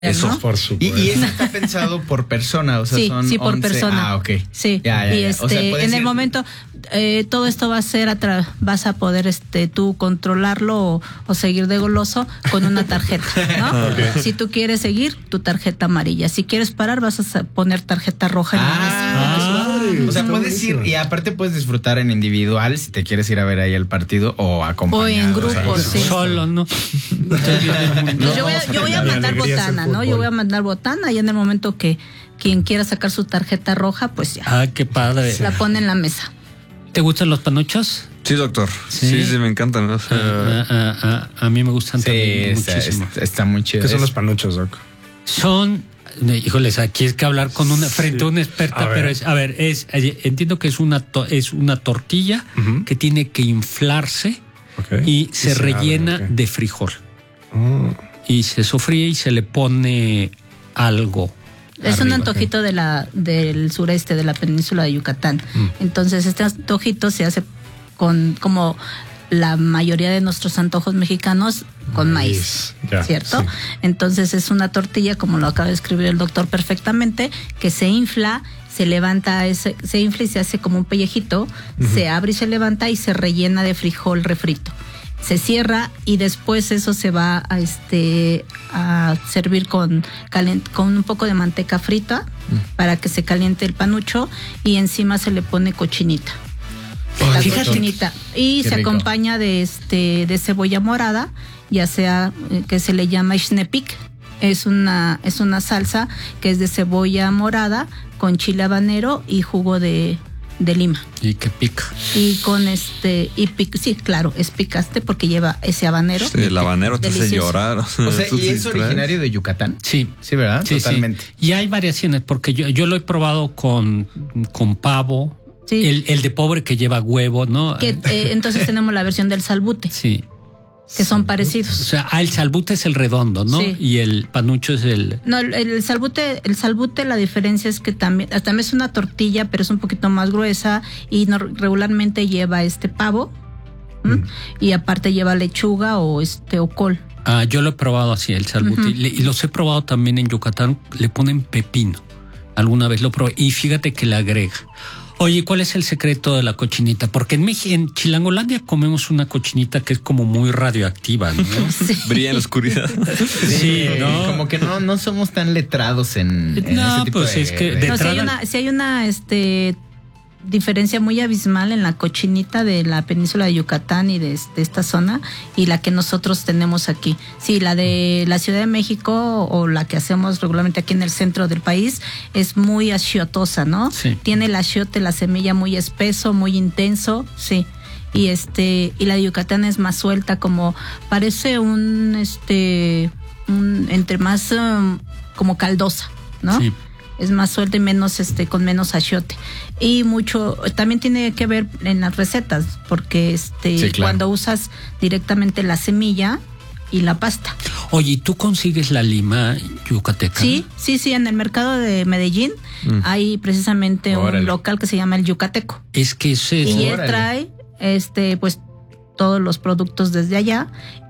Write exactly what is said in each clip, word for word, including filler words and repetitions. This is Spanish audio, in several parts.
Eso, ¿no? por supuesto. Y, y eso está pensado por persona, o sea, sí, son sí, por once persona. Ah, ok. Sí, ya, ya, y ya. este, O sea, en ir... el momento, eh, todo esto va a ser, a tra- vas a poder este tú controlarlo o, o seguir de goloso con una tarjeta, ¿no? Okay. Si tú quieres seguir, tu tarjeta amarilla. Si quieres parar, vas a poner tarjeta roja en ah, la mesa. Ah, o sea, puedes ir, y aparte puedes disfrutar en individual si te quieres ir a ver ahí el partido o acompañado. O en grupo, o sea, sí. Solo, ¿no? Entonces, yo voy a, yo voy a mandar botana, ¿no? Yo voy a mandar botana y en el momento que quien quiera sacar su tarjeta roja, pues ya. Ah, qué padre. La pone en la mesa. ¿Te gustan los panuchos? Sí, doctor. Sí, sí, sí me encantan. O sea... ah, ah, ah, a mí me gustan sí, también está, muchísimo. Está, está muy chido. ¿Qué son los panuchos, doc? Son, híjoles, aquí es que hablar con una frente sí. a una experta, a pero es, a ver, es, entiendo que es una to, es una tortilla uh-huh. que tiene que inflarse okay. y, y se, se rellena abre, okay. de frijol. Oh. Y se sofríe y se le pone algo. Es arriba. Un antojito de la del sureste de la península de Yucatán. Mm. Entonces este antojito se hace con como la mayoría de nuestros antojos mexicanos con maíz, maíz ya, ¿cierto? Sí. Entonces es una tortilla, como lo acaba de escribir el doctor perfectamente, que se infla, se levanta, ese, se infla y se hace como un pellejito, uh-huh. se abre y se levanta y se rellena de frijol refrito. Se cierra y después eso se va a este a servir con calent, con un poco de manteca frita mm. para que se caliente el panucho y encima se le pone cochinita. Oh, la fíjate. Cochinita y Qué se rico. Acompaña de este de cebolla morada, ya sea eh, que se le llama xnepik. Es una es una salsa que es de cebolla morada con chile habanero y jugo de de lima. Y que pica. Y con este, y pic, sí, claro, es picaste porque lleva ese habanero. Sí, el habanero te hace llorar. O sea, ¿y es originario de Yucatán? Sí. Sí, ¿verdad? Sí, totalmente. Sí. Y hay variaciones, porque yo, yo lo he probado con, con pavo, sí. el, el de pobre que lleva huevo, ¿no? Que, eh, entonces tenemos la versión del salbute. Sí. Que son parecidos. O sea, ah, el salbute es el redondo, ¿no? Sí. Y el panucho es el... No, el, el salbute, el salbute la diferencia es que también, también es una tortilla, pero es un poquito más gruesa y no, regularmente lleva este pavo mm. y aparte lleva lechuga o este o col. Ah, yo lo he probado así, el salbute. Uh-huh. y, le, y los he probado también en Yucatán, le ponen pepino. Alguna vez lo probé y fíjate que le agrega. Oye, ¿cuál es el secreto de la cochinita? Porque en México, en Chilangolandia comemos una cochinita que es como muy radioactiva, ¿no? Sí. Brilla en la oscuridad. Sí, sí, ¿no? Como que no, no somos tan letrados en, en no, ese tipo pues de... es que de no, si hay una, si hay una este diferencia muy abismal en la cochinita de la península de Yucatán y de, de esta zona y la que nosotros tenemos aquí. Sí, la de la Ciudad de México o la que hacemos regularmente aquí en el centro del país es muy achiotosa, ¿no? Sí. Tiene el achiote, la semilla muy espeso, muy intenso, sí. Y este y la de Yucatán es más suelta, como parece un este un entre más um, como caldosa, ¿no? Sí. Es más suelta y menos este con menos achiote. Y mucho también tiene que ver en las recetas, porque este sí, claro. cuando usas directamente la semilla y la pasta. Oye, ¿tú consigues la lima yucateca? Sí, sí, sí, en el mercado de Medellín mm. hay precisamente Órale. un local que se llama El Yucateco. Es que ese es Y él trae este pues todos los productos desde allá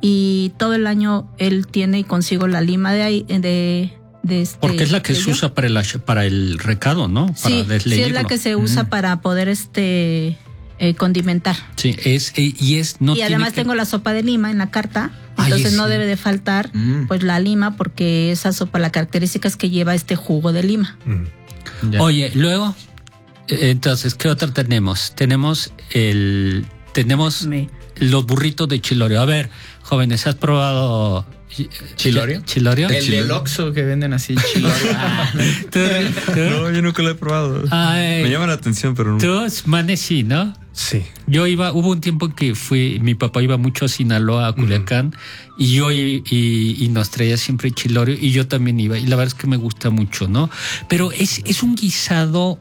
y todo el año él tiene y consigo la lima de ahí de De este, porque es la que se yo. usa para el, para el recado, ¿no? Para sí, sí, es la que se usa mm. para poder este eh, condimentar. Sí, es eh, y es no. Y además que... tengo la sopa de lima en la carta, entonces Ay, no sí. debe de faltar mm. pues la lima porque esa sopa, la característica es que lleva este jugo de lima. Mm. Oye, luego, entonces, ¿qué otra tenemos? Tenemos el, tenemos Me. los burritos de chilorio. A ver, jóvenes, ¿has probado? ¿Chilorio? ¿Chilorio? El del Oxxo que venden así, chilorio. ¿Tú, tú? No, yo nunca lo he probado. Ay, me llama la atención, pero no. Tú, Mane, sí, ¿no? Sí. Yo iba, hubo un tiempo que fui, mi papá iba mucho a Sinaloa, a Culiacán, uh-huh. y yo y, y, y nos traía siempre chilorio, y yo también iba, y la verdad es que me gusta mucho, ¿no? Pero es, es un guisado.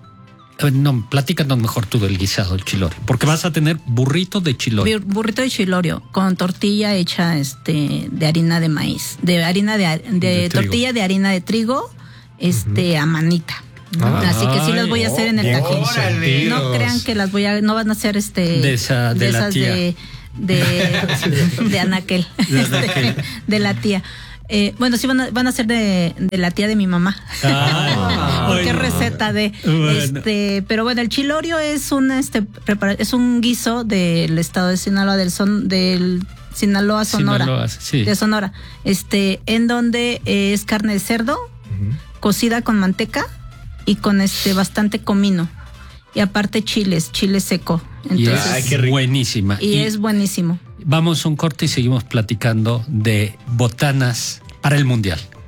No, platícanos mejor tú del guisado, el chilorio, porque vas a tener burrito de chilorio. Burrito de chilorio con tortilla hecha este de harina de maíz, de harina de, de, de tortilla de harina de trigo, este uh-huh. a manita. Ah, Así que sí las voy a hacer en el tajín. Órale. No crean que las voy a, no van a hacer este de, esa, de, de la esas tía. de de, de Anaquel, de, Anaquel. de la tía. Eh, bueno, sí van a, van a ser de, de la tía de mi mamá. Ah, porque receta de bueno. este, pero bueno, el chilorio es un este prepara, es un guiso del estado de Sinaloa, del son del Sinaloa, Sonora. Sinaloa, sí. De Sonora. Este, en donde es carne de cerdo, uh-huh. cocida con manteca y con este bastante comino. Y aparte chiles, chile seco. Entonces, y es qué buenísima. Y, y es buenísimo. Vamos a un corte y seguimos platicando de botanas para el Mundial.